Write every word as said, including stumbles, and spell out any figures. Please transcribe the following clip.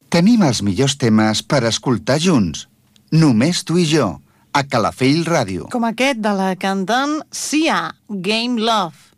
Tenim els millors temes per escoltar junts. Només tu i jo, a Calafell Ràdio. Com aquest de la cantant Sia, Game Love.